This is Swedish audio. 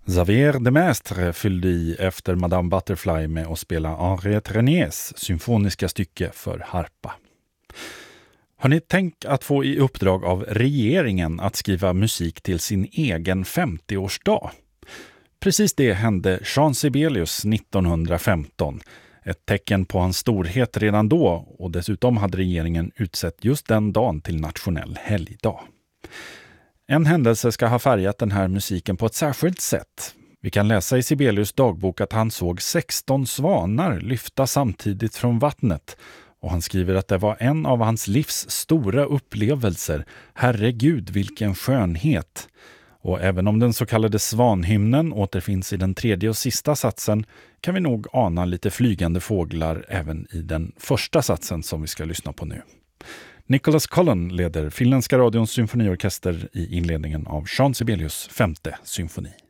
Xavier de Maistre fyllde i efter Madame Butterfly med att spela Henriette Renés symfoniska stycke för harpa. Har ni tänkt att få i uppdrag av regeringen att skriva musik till sin egen 50-årsdag? Precis det hände Jean Sibelius 1915. Ett tecken på hans storhet redan då, och dessutom hade regeringen utsett just den dagen till nationell helgdag. En händelse ska ha färgat den här musiken på ett särskilt sätt. Vi kan läsa i Sibelius dagbok att han såg 16 svanar lyfta samtidigt från vattnet. Och han skriver att det var en av hans livs stora upplevelser. Herregud, vilken skönhet! Och även om den så kallade svanhymnen återfinns i den tredje och sista satsen kan vi nog ana lite flygande fåglar även i den första satsen som vi ska lyssna på nu. Nicholas Cullen leder Finländska radions symfoniorkester i inledningen av Jean Sibelius 5:e symfoni.